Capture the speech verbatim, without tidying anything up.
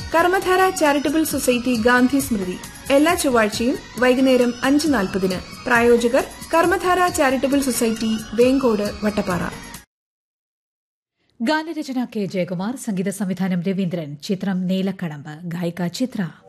Karmadhara charitable society Gandhi സ്മൃതി എല്ലാ ചൊവ്വാഴ്ചയും വൈകുന്നേരം അഞ്ച് നാൽപ്പതിന്. പ്രായോജകർ കർമ്മധാര ചാരിറ്റബിൾ സൊസൈറ്റി, വേങ്കോട്, വട്ടപ്പാറ. ഗാനരചന കെ ജയകുമാർ, സംഗീത സംവിധാനം രവീന്ദ്രൻ. ചിത്രം നീലക്കടമ്പ്. ഗായിക ചിത്ര.